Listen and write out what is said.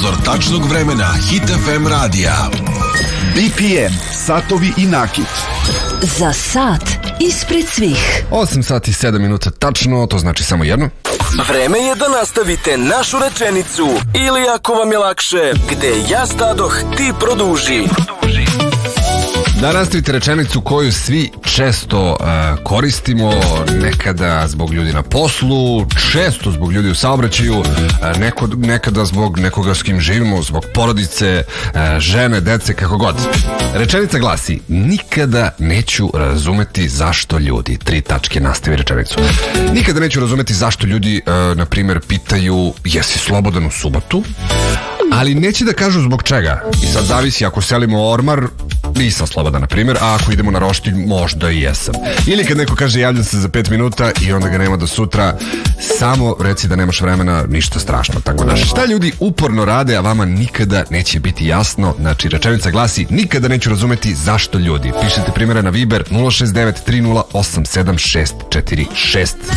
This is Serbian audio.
Sponzor tačnog vremena Hit FM radija. BPM, satovi i nakit. Za sat ispred svih. 8 sati 7 minuta tačno, to znači samo jedno. Vreme je da nastavite našu rečenicu ili ako vam je lakše, gde ja stadoh, ti produži. Da nastavite rečenicu koju svi često koristimo, nekada zbog ljudi na poslu, često zbog ljudi u saobraćaju, nekada zbog nekoga s kim živimo, zbog porodice, žene, dece, kako god. Rečenica glasi: nikada neću razumeti zašto ljudi. 3 tačke, nastavi rečenicu. Nikada neću razumeti zašto ljudi, na primjer, pitaju jesi slobodan u subotu, ali neće da kažu zbog čega. I sad zavisi, ako selimo ormar, nisam slobodan, na primjer, a ako idemo na roštilj, možda i jesam. Ili kad neko kaže javljam se za 5 minuta i onda ga nema do sutra, samo reci da nemaš vremena, ništa strašno. Tako da, šta ljudi uporno rade, a vama nikada neće biti jasno. Znači, rečenica glasi: nikada neću razumeti zašto ljudi. Pišite primjere na Viber 069 308 7646.